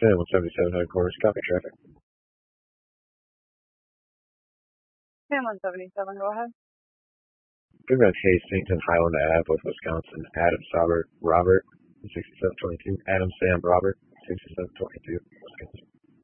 Sam 177 headquarters, copy traffic. Sam 177, go ahead. Good about Hastings, Highland Ave, both Wisconsin. Adam Robert, 6722. Adam Sam Robert, 6722.